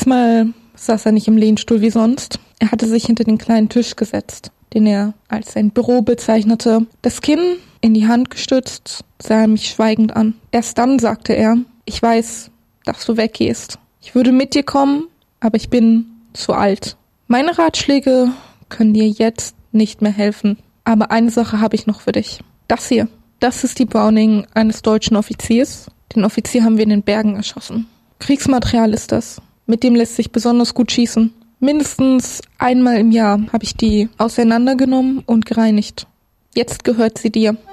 Diesmal saß er nicht im Lehnstuhl wie sonst. Er hatte sich hinter den kleinen Tisch gesetzt, den er als sein Büro bezeichnete. Das Kinn in die Hand gestützt, sah er mich schweigend an. Erst dann sagte er, ich weiß, dass du weggehst. Ich würde mit dir kommen, aber ich bin zu alt. Meine Ratschläge können dir jetzt nicht mehr helfen. Aber eine Sache habe ich noch für dich. Das hier, das ist die Browning eines deutschen Offiziers. Den Offizier haben wir in den Bergen erschossen. Kriegsmaterial ist das. Mit dem lässt sich besonders gut schießen. Mindestens einmal im Jahr habe ich die auseinandergenommen und gereinigt. Jetzt gehört sie dir.